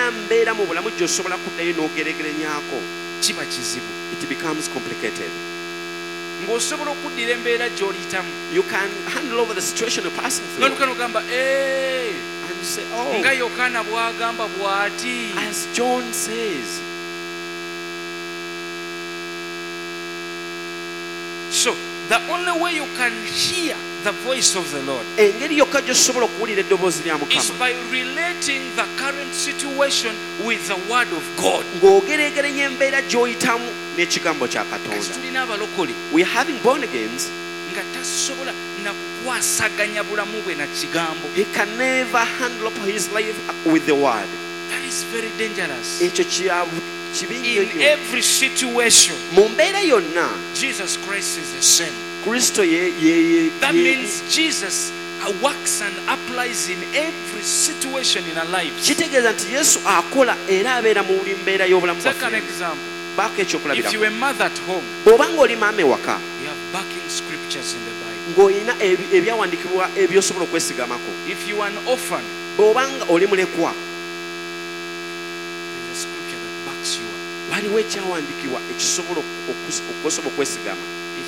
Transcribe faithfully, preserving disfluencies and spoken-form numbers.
tolina mbeera mu bulamu gy'osobola kuddayo n'ogeregeranyaako, kiba kizibu. it becomes complicated. Ng'osobola okuddira embeera gy'oliyitamu. You can handle over the situation you're passing through. N'olyoka n'ogamba ee And you say, oh, nga Yokaana bw'agamba bw'ati. as John says. So the only way you can hear the voice of the Lord Engeri yokka gy'osobola okuwulira eddoboozi lya is Mukama by relating the current situation with the word of God. ng'ogeregeranya embeera gy'oyitamu n'ekigambo kya Kasi Katonda. tulina abalokole We are having born agains. nga tasobola na kukwasaganya bulamu bwe na kigambo. He can never handle up his life with the word. That is very dangerous. Ekyo kya- kibi nnyo In nnyo. every situation, Mu mbeera yonna Jesus Christ is the same. Kristo ye ye ye That ye- means Jesus uh, works and applies in every situation in our lives. kitegeeza nti Yesu akola era abeera mu buli mbeera y'obulamu Take an bwaffe. example. Baako If ekyokulabirako. you're a mother at home, Bw'oba ng'oli maama ewaka you have backing scriptures in the Bible. ng'olina ebi- ebyawandiikibwa ebyosobola okwesigamako. If you are an orphan, Bw'oba nga oli mulekwa, there's a scripture that backs you up. waliwo ekyawandiikibwa ekisobola okus- okusobola okwesigama.